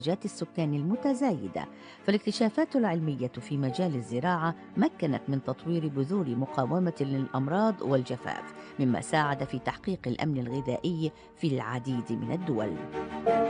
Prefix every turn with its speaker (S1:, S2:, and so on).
S1: احتياجات السكان المتزايدة. فالاكتشافات العلمية في مجال الزراعة مكنت من تطوير بذور مقاومة للأمراض والجفاف، مما ساعد في تحقيق الأمن الغذائي في العديد من الدول.